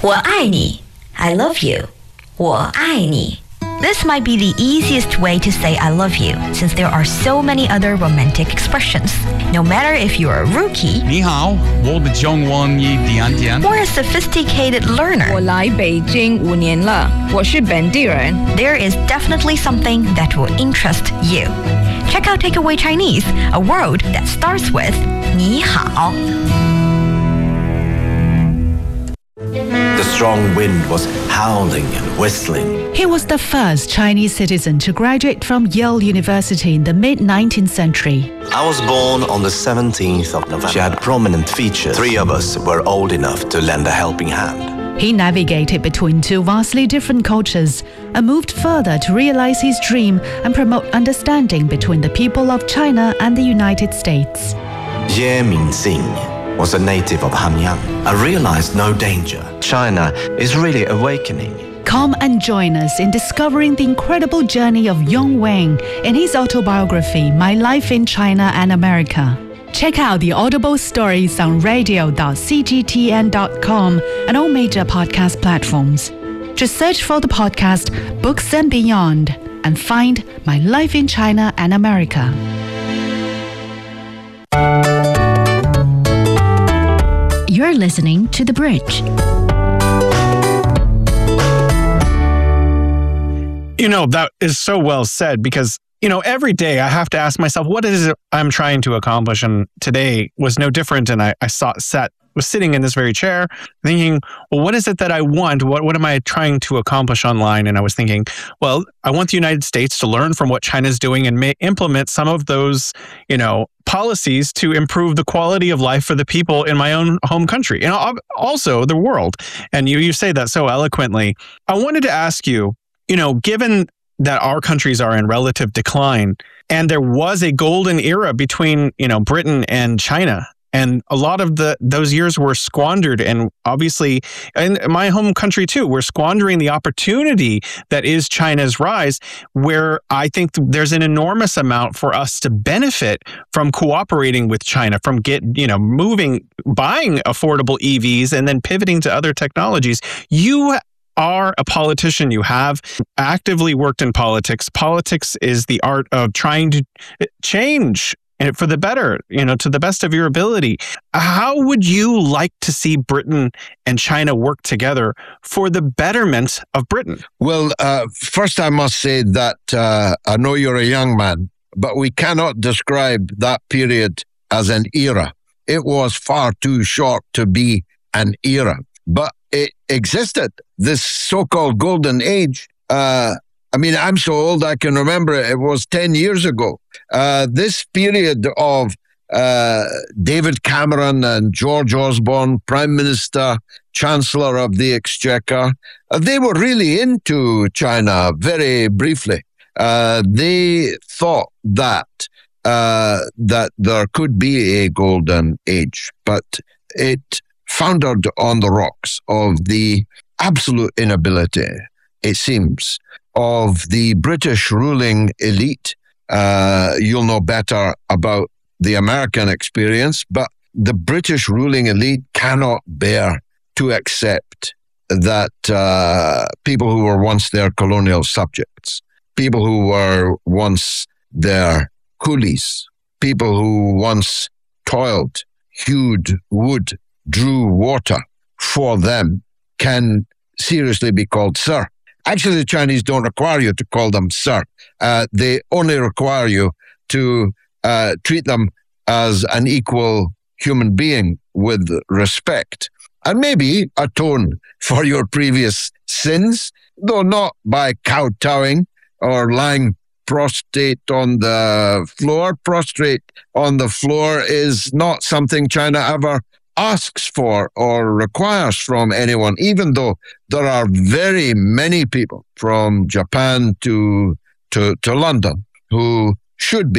我爱你 I love you 我爱你 This might be the easiest way to say I love you, since there are so many other romantic expressions. No matter if you're a rookie 你好，我的中文一点点 or a sophisticated learner, 我来北京5年了，我是本地人。 there is definitely something that will interest you. Check out Takeaway Chinese, a word that starts with 你好. The strong wind was howling and whistling. He was the first Chinese citizen to graduate from Yale University in the mid-19th century. I was born on the 17th of November. She had prominent features. 3 of us were old enough to lend a helping hand. He navigated between 2 vastly different cultures and moved further to realize his dream and promote understanding between the people of China and the United States. Ye Mingxing was a native of Hanyang. I realized no danger. China is really awakening. Come and join us in discovering the incredible journey of Yong Wang in his autobiography, My Life in China and America. Check out the Audible stories on radio.cgtn.com and all major podcast platforms. Just search for the podcast Books and Beyond and find My Life in China and America. You're listening to The Bridge. You know, that is so well said because, every day I have to ask myself, what is it I'm trying to accomplish? And today was no different. And I was sitting in this very chair thinking, well, what is it that I want? What am I trying to accomplish online? And I was thinking, well, I want the United States to learn from what China's doing and may implement some of those, policies to improve the quality of life for the people in my own home country and also the world. And you say that so eloquently. I wanted to ask you, given that our countries are in relative decline and there was a golden era between, Britain and China, and a lot of those years were squandered, and obviously in my home country too, we're squandering the opportunity that is China's rise, where I think there's an enormous amount for us to benefit from cooperating with China, from buying affordable EVs and then pivoting to other technologies. You are a politician. You have actively worked in politics. Politics is the art of trying to change for the better, to the best of your ability. How would you like to see Britain and China work together for the betterment of Britain? Well, first I must say that I know you're a young man, but we cannot describe that period as an era. It was far too short to be an era, but it existed. This so-called golden age. I'm so old I can remember it was 10 years ago. This period of David Cameron and George Osborne, Prime Minister, Chancellor of the Exchequer, they were really into China very briefly. They thought that there could be a golden age, but it foundered on the rocks of the absolute inability, it seems, of the British ruling elite. You'll know better about the American experience, but the British ruling elite cannot bear to accept that people who were once their colonial subjects, people who were once their coolies, people who once toiled, hewed wood, drew water for them, can seriously be called sir. Actually, the Chinese don't require you to call them sir. They only require you to treat them as an equal human being with respect, and maybe atone for your previous sins, though not by kowtowing or lying prostrate on the floor. Prostrate on the floor is not something China ever asks for or requires from anyone, even though there are very many people from Japan to London who should be